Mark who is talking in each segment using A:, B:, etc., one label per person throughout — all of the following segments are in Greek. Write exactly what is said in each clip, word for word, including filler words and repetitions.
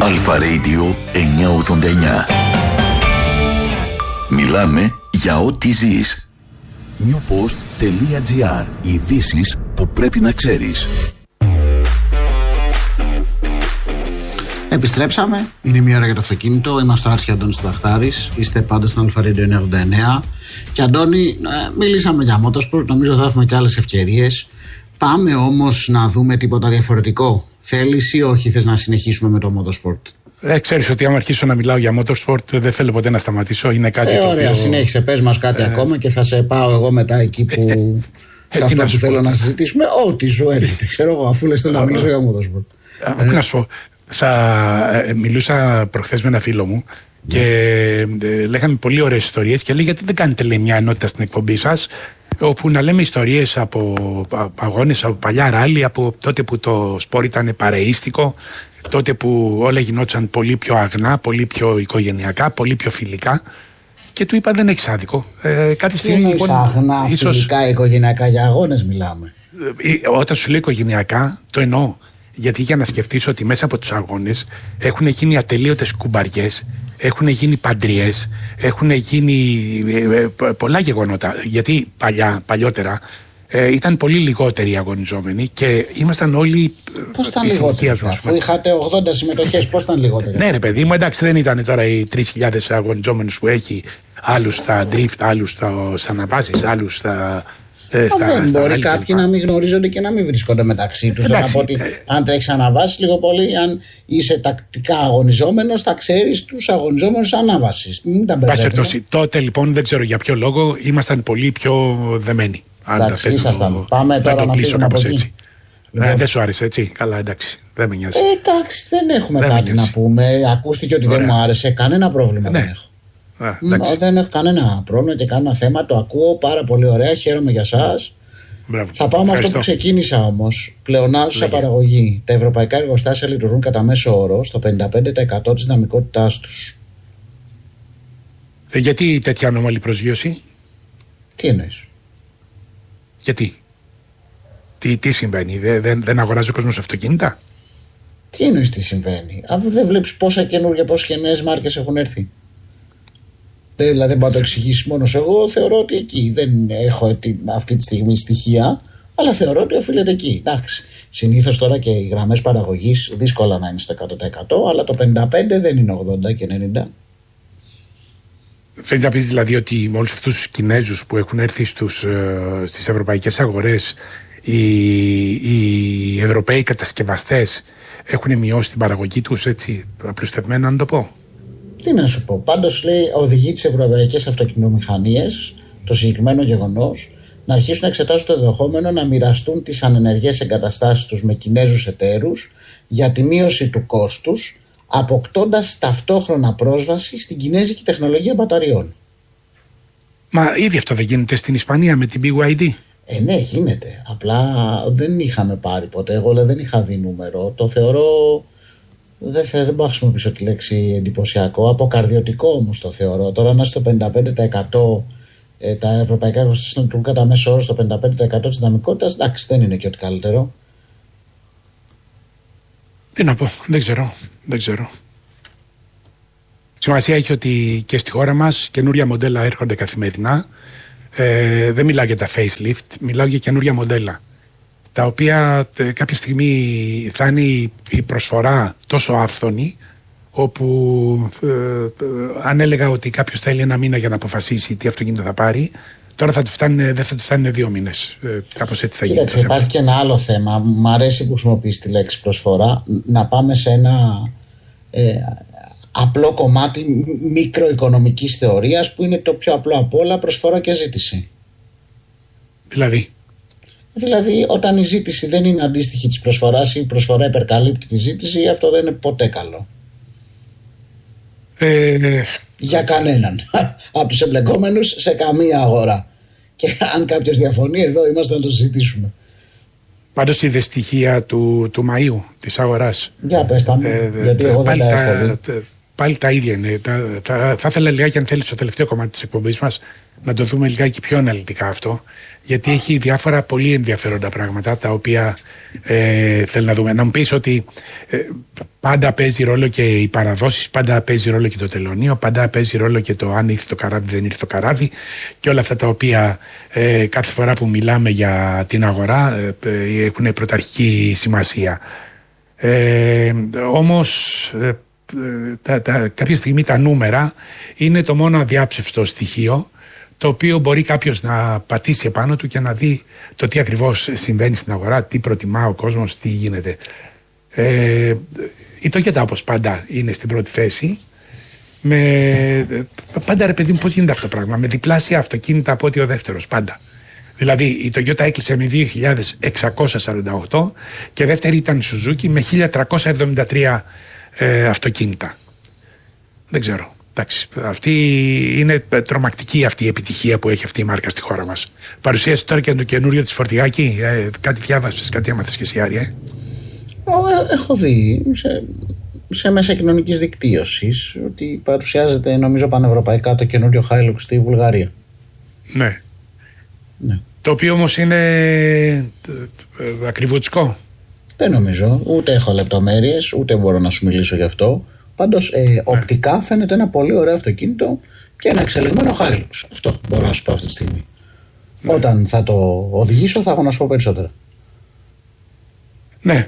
A: Αλφα Radio εννιακόσια ογδόντα εννιά. Μιλάμε για ό,τι ζεις. newpost.gr. Ειδήσεις που πρέπει να ξέρεις.
B: Επιστρέψαμε. Είναι μια ώρα για το αυτοκίνητο. Είμαστε ο Άρης και ο Αντώνης Ταχτάρης. Είστε πάντα στον Αλφα Radio εννιακόσια ογδόντα εννιά. Και Αντώνη, ε, μιλήσαμε για motorsport. Νομίζω θα έχουμε και άλλες ευκαιρίες. Πάμε όμως να δούμε τίποτα διαφορετικό. Θέλεις ή όχι, θες να συνεχίσουμε με το motorsport?
C: Ε, ξέρεις ότι άμα αρχίσω να μιλάω για motorsport δεν θέλω ποτέ να σταματήσω. Είναι κάτι
B: ε,
C: το
B: ωραία,
C: οποίο...
B: συνέχισε. Πες μας κάτι ε... ακόμα και θα σε πάω εγώ μετά εκεί που...
C: Ε,
B: σε αυτό που θέλω να συζητήσουμε. Ό,τι σου έρχεται. Ξέρω εγώ, αφού λες θέλω να μιλήσω για motorsport.
C: Ε, να σου πω. Θα ε, μιλούσα προχθές με ένα φίλο μου και ε, λέγαμε πολύ ωραίες ιστορίες και λέει γιατί δεν κάνετε λέει, μια ενότητα στην εκπομπή σας όπου να λέμε ιστορίες από, από αγώνες, από παλιά ράλι, από τότε που το σπορ ήταν παρεΐστικο, τότε που όλα γινόταν πολύ πιο αγνά, πολύ πιο οικογενειακά, πολύ πιο φιλικά. Και του είπα δεν έχεις άδικο. Ε, κάποια στιγμή
B: λοιπόν, αγνά, ίσως, φιλικά, οικογενειακά, για αγώνες μιλάμε.
C: Ε, όταν σου λέω οικογενειακά το εννοώ. Γιατί για να σκεφτείς ότι μέσα από τους αγώνες έχουν γίνει ατελείωτες κουμπαριές, έχουν γίνει παντριές, έχουν γίνει ε, ε, πολλά γεγονότα. Γιατί παλιά, παλιότερα ε, ήταν πολύ λιγότεροι οι αγωνιζόμενοι και ήμασταν όλοι.
B: Πώς ήταν λιγότεροι? Αφού είχατε ογδόντα συμμετοχές, πώς ήταν λιγότεροι?
C: Ναι, ρε παιδί μου, εντάξει, δεν ήταν τώρα οι τρεις χιλιάδες αγωνιζόμενους που έχει, άλλους στα drift, άλλους στα αναβάσεις, άλλους στα. Ε, στα,
B: δεν
C: στα
B: μπορεί κάποιοι να μην γνωρίζονται και να μην βρίσκονται μεταξύ τους. Να πω ότι ε, αν τρέχεις αναβάσεις λίγο πολύ, αν είσαι τακτικά αγωνιζόμενος, θα ξέρεις τους αγωνιζόμενους αναβάσεις. Μην τα μπερδεύεις.
C: Τότε λοιπόν δεν ξέρω για ποιο λόγο ήμασταν πολύ πιο δεμένοι.
B: Εντάξει, ήσασταν. Πάμε τώρα να, να φύγουμε από εκεί.
C: Λοιπόν. Ε, δεν σου άρεσε έτσι? Καλά, εντάξει, δεν με νοιάζει.
B: Ε, εντάξει, δεν έχουμε δεν κάτι να πούμε. Ακούστηκε ότι Ωραία. δεν μου άρεσε, κανένα πρόβλημα ναι. δεν έχω. Α, δεν έχω κανένα πρόβλημα και κανένα θέμα. Το ακούω πάρα πολύ ωραία. Χαίρομαι για εσάς. Θα πάω με αυτό που ξεκίνησα όμως. Πλεονάζουσα παραγωγή. Τα ευρωπαϊκά εργοστάσια λειτουργούν κατά μέσο όρο στο πενήντα πέντε τοις εκατό της δυναμικότητάς τους.
C: Ε, γιατί τέτοια ανώμαλη προσγείωση?
B: Τι εννοείς?
C: Γιατί? Τι, τι συμβαίνει? Δεν, δεν, δεν αγοράζει ο κόσμος αυτοκίνητα?
B: Τι εννοείς τι συμβαίνει? Αφού δεν βλέπεις πόσα καινούργια, πόσες και νέες μάρκες έχουν έρθει. Δηλαδή δεν μπορώ να το εξηγήσει μόνος εγώ. Θεωρώ ότι εκεί δεν έχω αυτή τη στιγμή στοιχεία, αλλά θεωρώ ότι οφείλεται εκεί. Εντάξει. Συνήθως τώρα και οι γραμμές παραγωγής δύσκολα να είναι στο εκατό τοις εκατό, αλλά το πενήντα πέντε δεν είναι ογδόντα και ενενήντα.
C: Θέλεις να πεις δηλαδή ότι με όλους αυτούς τους Κινέζους που έχουν έρθει στους, στις ευρωπαϊκές αγορές, οι, οι Ευρωπαίοι κατασκευαστές έχουν μειώσει την παραγωγή τους, έτσι απλουστευμένα να το πω?
B: Τι να σου πω, πάντως λέει οδηγεί τις ευρωπαϊκές αυτοκινητομηχανίες το συγκεκριμένο γεγονός να αρχίσουν να εξετάσουν το ενδεχόμενο να μοιραστούν τις ανενεργές εγκαταστάσεις τους με Κινέζους εταίρους για τη μείωση του κόστους, αποκτώντας ταυτόχρονα πρόσβαση στην κινέζικη τεχνολογία μπαταριών.
C: Μα ήδη αυτό δεν γίνεται στην Ισπανία με την μπι γουάι ντι?
B: Ε, ναι, γίνεται. Απλά δεν είχαμε πάρει ποτέ. Εγώ δεν είχα δει νούμερο. Το θεωρώ. Δεν, δεν μπορώ να χρησιμοποιήσω τη λέξη εντυπωσιακό. Αποκαρδιωτικό όμως το θεωρώ. Τώρα να είσαι στο πενήντα πέντε τοις εκατό ε, τα ευρωπαϊκά εργοστάσια λειτουργούν κατά μέσο όρο στο πενήντα πέντε τοις εκατό της δυναμικότητας. Εντάξει, δεν είναι και ό,τι καλύτερο.
C: Τι να πω, δεν ξέρω. Δεν ξέρω. Σημασία έχει ότι και στη χώρα μας καινούρια μοντέλα έρχονται καθημερινά. Ε, δεν μιλάω για τα facelift, μιλάω για καινούρια μοντέλα, τα οποία ε, κάποια στιγμή θα είναι η, η προσφορά τόσο άφθονη, όπου ε, ε, αν έλεγα ότι κάποιος θέλει ένα μήνα για να αποφασίσει τι αυτοκίνητο θα πάρει, τώρα θα του φτάνει, δεν θα του φτάνει δύο μήνες. Ε, κάπως έτσι θα γίνει.
B: Κοίταξε, υπάρχει και ένα άλλο θέμα. Μ' αρέσει που χρησιμοποιείς τη λέξη προσφορά. Να πάμε σε ένα ε, απλό κομμάτι μικροοικονομικής θεωρίας που είναι το πιο απλό από όλα, προσφορά και ζήτηση.
C: Δηλαδή?
B: Δηλαδή όταν η ζήτηση δεν είναι αντίστοιχη της προσφοράς ή η προσφορά υπερκαλύπτει τη ζήτηση, αυτό δεν είναι ποτέ καλό.
C: Ε,
B: Για κανέναν από τους εμπλεκόμενους σε καμία αγορά. Και αν κάποιος διαφωνεί, εδώ είμαστε να το συζητήσουμε.
C: Πάντως είδε στοιχεία του, του Μαΐου της αγοράς?
B: Για πες τα μου, ε, γιατί εγώ δεν τα έχω δει.
C: πάλι τα ίδια είναι. Τα, τα, θα ήθελα λιγάκι, αν θέλει, στο τελευταίο κομμάτι της εκπομπής μας να το δούμε λιγάκι πιο αναλυτικά αυτό, γιατί έχει διάφορα πολύ ενδιαφέροντα πράγματα τα οποία ε, θέλω να δούμε. Να μου πεις ότι ε, πάντα παίζει ρόλο και οι παραδόσεις, πάντα παίζει ρόλο και το τελωνείο, πάντα παίζει ρόλο και το αν ήρθε το καράβι, δεν ήρθε το καράβι και όλα αυτά τα οποία ε, κάθε φορά που μιλάμε για την αγορά ε, έχουν πρωταρχική σημασία. Ε, όμως ε, τα, τα, κάποια στιγμή τα νούμερα είναι το μόνο αδιάψευστο στοιχείο το οποίο μπορεί κάποιος να πατήσει επάνω του και να δει το τι ακριβώς συμβαίνει στην αγορά, τι προτιμά ο κόσμος, τι γίνεται. Ε, η Toyota, όπως πάντα, είναι στην πρώτη θέση. Με, πάντα, ρε παιδί μου, πώς γίνεται αυτό το πράγμα, με διπλάσια αυτοκίνητα από ότι ο δεύτερος, πάντα. Δηλαδή η Toyota έκλεισε με δύο χιλιάδες εξακόσια σαράντα οκτώ και δεύτερη ήταν η Suzuki με χίλια τριακόσια εβδομήντα τρία ε, αυτοκίνητα. Δεν ξέρω. Εντάξει, αυτή είναι τρομακτική αυτή η επιτυχία που έχει αυτή η μάρκα στη χώρα μας. Παρουσίασε τώρα και το καινούριο της φορτηγάκι. Ε, κάτι διάβασες, κάτι έμαθες και εσύ, Άρη, ε?
B: Έχω δει σε, σε μέσα κοινωνικής δικτύωσης ότι παρουσιάζεται, νομίζω, πανευρωπαϊκά το καινούριο Hilux στη Βουλγαρία.
C: Ναι.
B: Ναι.
C: Το οποίο όμως είναι ε, ακριβούτσικο.
B: Δεν νομίζω, ούτε έχω λεπτομέρειες, ούτε μπορώ να σου μιλήσω γι' αυτό. Πάντως ε, ναι. οπτικά φαίνεται ένα πολύ ωραίο αυτοκίνητο και ένα εξελιγμένο Hilux. Αυτό μπορώ να σου πω αυτή τη στιγμή. Ναι. Όταν θα το οδηγήσω θα έχω να σου πω περισσότερα.
C: Ναι.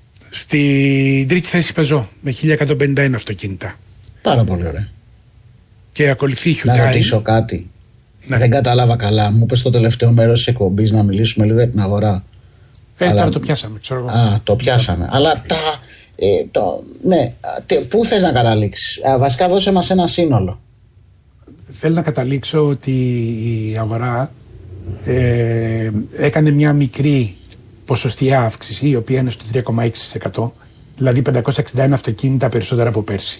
C: Στην τρίτη θέση πεζό με χίλια εκατόν πενήντα ένα αυτοκίνητα.
B: Πάρα πολύ ωραία.
C: Και ακολουθεί η Hyundai.
B: Να ρωτήσω κάτι.
C: Ναι.
B: Δεν κατάλαβα καλά. Μου είπες στο τελευταίο μέρος της εκπομπής να μιλήσουμε λίγο για την αγορά.
C: Ε,
B: Αλλά...
C: τώρα το πιάσαμε, ξέρω εγώ.
B: Α, το πιάσαμε. Αλλά τα... Ε, το, ναι, τε, πού θες να καταλήξεις? Α, βασικά δώσε μας ένα σύνολο.
C: Θέλω να καταλήξω ότι η αγορά ε, έκανε μια μικρή ποσοστιαία αύξηση, η οποία είναι στο τρία κόμμα έξι τοις εκατό, δηλαδή πεντακόσια εξήντα ένα αυτοκίνητα περισσότερα από πέρσι.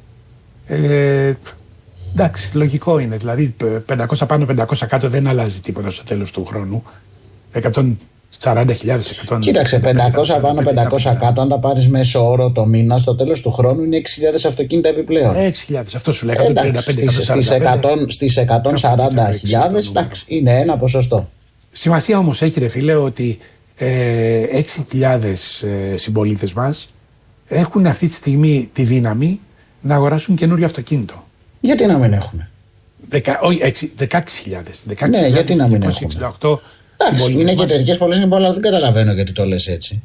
C: Ε, εντάξει, λογικό είναι, δηλαδή πεντακόσια πάνω, πεντακόσια κάτω δεν αλλάζει τίποτα στο τέλος του χρόνου. εκατόν σαράντα χιλιάδες.
B: Κοίταξε, πεντακόσια πάνω, πεντακόσια κάτω, αν τα πάρεις μέσο όρο το μήνα, στο τέλος του χρόνου είναι έξι χιλιάδες αυτοκίνητα επιπλέον.
C: έξι χιλιάδες, αυτό σου λέγα. Εντάξει,
B: στις εκατόν σαράντα χιλιάδες, εντάξει, είναι ένα ποσοστό.
C: Σημασία όμως έχει, ρε φίλε, ότι ε, έξι χιλιάδες ε, συμπολίτες μας έχουν αυτή τη στιγμή τη δύναμη να αγοράσουν καινούριο αυτοκίνητο.
B: Γιατί να μην έχουν?
C: Όχι, δεκαέξι χιλιάδες.
B: Ναι, γιατί να μην έχουν? Εντάξει, είναι και εταιρικές πωλήσεις, αλλά δεν καταλαβαίνω γιατί το λες έτσι.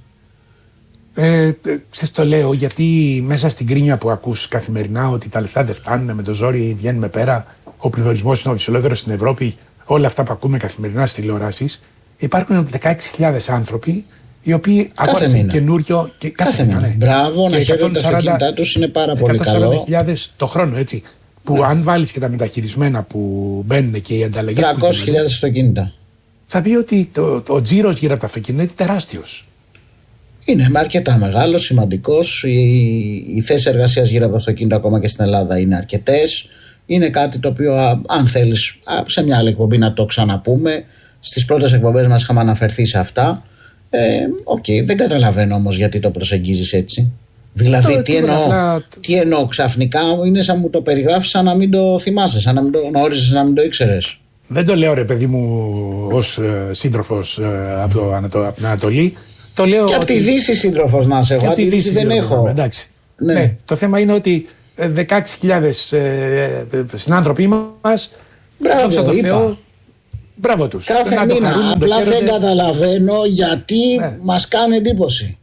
C: Ε, Ξέρεις, το λέω γιατί μέσα στην κρίνια που ακούς καθημερινά ότι τα λεφτά δεν φτάνουν, με το ζόρι βγαίνουμε πέρα, ο πληθωρισμός είναι ο υψηλότερος στην Ευρώπη, όλα αυτά που ακούμε καθημερινά στις τηλεοράσεις, υπάρχουν δεκαέξι χιλιάδες άνθρωποι οι οποίοι αγόρασαν καινούριο και κάθε, κάθε μήνα. Ναι.
B: Μπράβο, να χαίρονται τα αυτοκίνητά τους, είναι πάρα πολύ καλό.
C: εκατόν σαράντα χιλιάδες το χρόνο, έτσι. Που ναι. αν βάλεις και τα μεταχειρισμένα που μπαίνουν και οι ανταλλαγές.
B: τριακόσιες χιλιάδες αυτοκίνητα.
C: Θα πει ότι το, το, ο τζίρος γύρω από τα αυτοκίνητα είναι τεράστιος.
B: Είναι αρκετά μεγάλος, σημαντικός. Οι, οι θέσεις εργασίας γύρω από τα αυτοκίνητα, ακόμα και στην Ελλάδα, είναι αρκετές. Είναι κάτι το οποίο, α, αν θέλεις, α, σε μια άλλη εκπομπή να το ξαναπούμε. Στις πρώτες εκπομπές μας είχαμε αναφερθεί σε αυτά. Οκ, ε, okay, δεν καταλαβαίνω όμως γιατί το προσεγγίζεις έτσι. Δηλαδή, το, τι, εννοώ, απλά... τι εννοώ ξαφνικά, είναι σαν μου το περιγράφεις, σαν να μην το θυμάσαι, σαν να μην το γνώριζες, σαν να μην το ήξερες.
C: Δεν το λέω, ρε παιδί μου, ως ε, σύντροφος ε, από, το, από, από την Ανατολή. Το λέω
B: και από τη Δύση σύντροφος να είσαι εγώ. Από τη Δύση δεν έχω.
C: Εντάξει. Ναι. Ναι, το θέμα είναι ότι δεκαέξι χιλιάδες ε, ε, συνάνθρωποι μας.
B: Μπράβο, το Θεό.
C: Μπράβο τους.
B: Κάθε να μήνα. Χαρούν, απλά δεν καταλαβαίνω γιατί ναι. μας κάνει εντύπωση.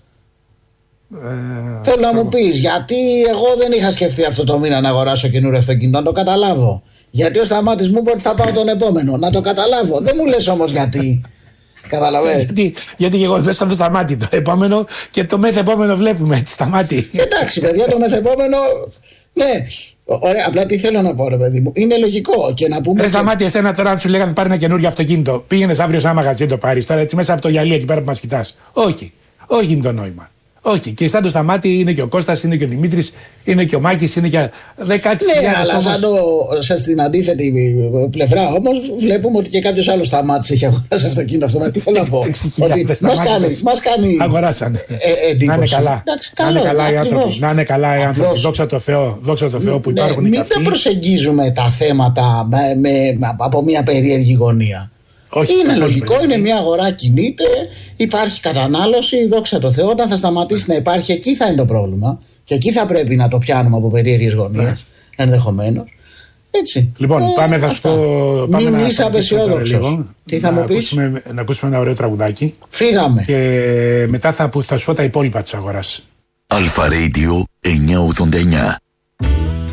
B: Ε, Θέλω να μου πεις, γιατί εγώ δεν είχα σκεφτεί αυτό το μήνα να αγοράσω καινούριο αυτοκίνητο, να το καταλάβω. Γιατί ο Σταμάτης μου είπε ότι θα πάω τον επόμενο, να το καταλάβω. Δεν μου λες όμως γιατί. Καταλαβαίνεις.
C: γιατί, γιατί και εγώ δεν θα το Σταμάτη το επόμενο και το μεθεπόμενο βλέπουμε έτσι Σταμάτη.
B: Εντάξει παιδιά, το μεθεπόμενο. Ναι. Ωραία, απλά τι θέλω να πω, ρε παιδί μου. Είναι λογικό και να πούμε.
C: Ρε Σταμάτη, εσένα τώρα αν σου λέγανε πάρει ένα καινούριο αυτοκίνητο, πήγαινε αύριο σε ένα μαγαζί το πάρει τώρα έτσι μέσα από το γυαλί εκεί πέρα που μας κοιτάς. Όχι, όχι είναι το νόημα. Όχι, και σαν το Σταμάτη είναι και ο Κώστας, είναι και ο Δημήτρης, είναι και ο Μάκης, είναι και δεκαέξι χιλιάδες.
B: Ναι, αλλά
C: όμως...
B: σαν, το, σαν στην αντίθετη πλευρά όμως βλέπουμε ότι και κάποιος άλλος Σταμάτης έχει αγοράσει αυτοκίνητο αυτόματο. Τι θέλω να πω. Μας κάνει, μας κάνει.
C: Αγοράσανε.
B: Ε, εντύπωση.
C: Να είναι καλά.
B: Εντάξει,
C: καλό, να είναι καλά οι άνθρωποι. Να είναι καλά οι άνθρωποι.
B: Απλώς,
C: δόξα τω Θεώ, δόξα τω Θεώ που
B: ναι,
C: υπάρχουν
B: μην
C: και αυτοί.
B: Μην προσεγγίζουμε τα θέματα με, με, από μια περίεργη γωνία.
C: Όχι,
B: είναι
C: όχι,
B: λογικό,
C: όχι,
B: είναι μια αγορά, κινείται, υπάρχει κατανάλωση, δόξα τω Θεώ. Όταν θα σταματήσει να υπάρχει, εκεί θα είναι το πρόβλημα. Και εκεί θα πρέπει να το πιάνουμε από περίεργες γωνίες, ενδεχομένως. Έτσι.
C: Λοιπόν, ε, πάμε, θα σου πω. Πάμε
B: μην
C: να
B: είσαι απεσιόδοξος. Τι θα
C: να
B: μου πεις?
C: Ακούσουμε, να ακούσουμε ένα ωραίο τραγουδάκι.
B: Φύγαμε.
C: Και μετά θα, θα σου πω τα υπόλοιπα της αγοράς.
A: Αλφα Radio εννιακόσια ογδόντα εννιά.